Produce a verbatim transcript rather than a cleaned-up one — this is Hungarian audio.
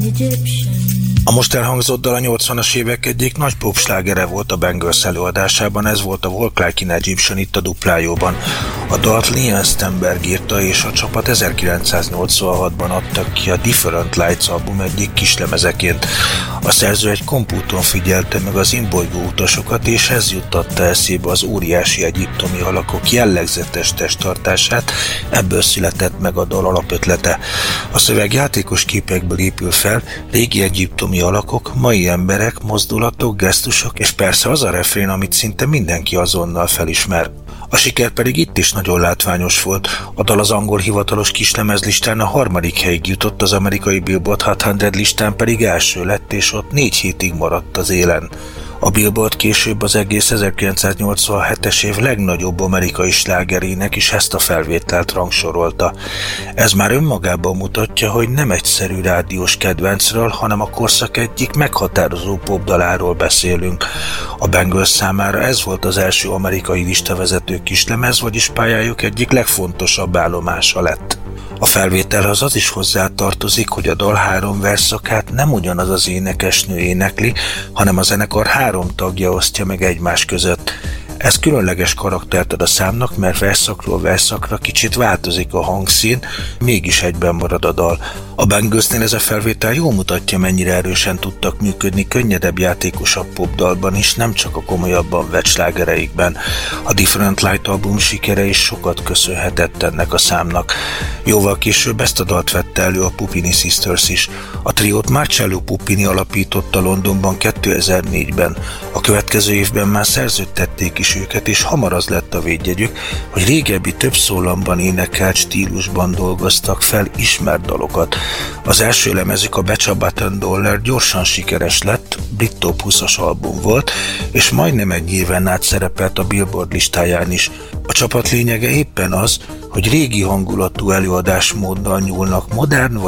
A most elhangzott dal a nyolcvanas évek egyik nagy popslágere volt a Bangles előadásában, ez volt a Walk Like an Egyptian itt a duplájóban. A dalt Liam Stenberg írta, és a csapat ezerkilencszáznyolcvanhatban adtak ki a Different Lights album egyik kislemezeként. A szerző egy kompúton figyelte meg az imbolygó utasokat, és ez juttatta eszébe az óriási egyiptomi alakok jellegzetes testtartását, ebből született meg a dal alapötlete. A szöveg játékos képekből épül fel, régi egyiptomi alakok, mai emberek, mozdulatok, gesztusok, és persze az a refrén, amit szinte mindenki azonnal felismer. A siker pedig itt is nagyon látványos volt. A dal az angol hivatalos kislemezlistán a harmadik helyig jutott, az amerikai Billboard hatszáz listán pedig első lett, és ott négy hétig maradt az élen. A Billboard később az egész ezerkilencszáznyolcvanhetes év legnagyobb amerikai slágerének is ezt a felvételt rangsorolta. Ez már önmagában mutatja, hogy nem egyszerű rádiós kedvencről, hanem a korszak egyik meghatározó popdaláról beszélünk. A Bangles számára ez volt az első amerikai listavezető kislemez, vagyis pályájuk egyik legfontosabb állomása lett. A felvételhez az is hozzátartozik, hogy a dal három versszakát nem ugyanaz az énekesnő énekli, hanem a zenekar három tagja osztja meg egymás között. Ez különleges karaktert ad a számnak, mert versszakról versszakra kicsit változik a hangszín, mégis egyben marad a dal. A Banglesnél ez a felvétel jól mutatja, mennyire erősen tudtak működni könnyedebb, játékosabb popdalban is, nem csak a komolyabban vett slágereikben. A Different Light album sikere is sokat köszönhetett ennek a számnak. Jóval később ezt a dalt vette elő a Puppini Sisters is. A triót Marcello Puppini alapította Londonban kétezer-négyben. A következő évben már szerződtették is őket, és hamar az lett a védjegyük, hogy régebbi több szólamban énekelt stílusban dolgoztak fel ismert dalokat. Az első lemezük, a Betcha Button Dollar gyorsan sikeres lett, brit top húszas album volt, és majdnem egy éven át szerepelt a Billboard listáján is. A csapat lényege éppen az, hogy régi hangulatú előadásmóddal nyúlnak modern